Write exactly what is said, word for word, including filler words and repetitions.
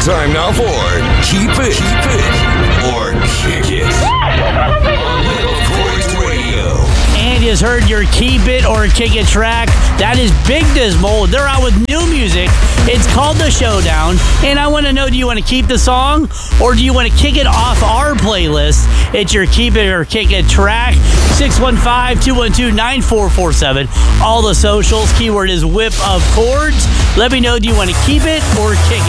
Time now for Keep It, Keep It, or Kick It. On Little Chords Radio. And you just heard your Keep It or Kick It track. That is Big Dismal. They're out with new music. It's called The Showdown. And I want to know, do you want to keep the song or do you want to kick it off our playlist? It's your Keep It or Kick It track. six one five, two one two, nine four four seven. All the socials. Keyword is Whip of Chords. Let me know, do you want to keep it or kick it?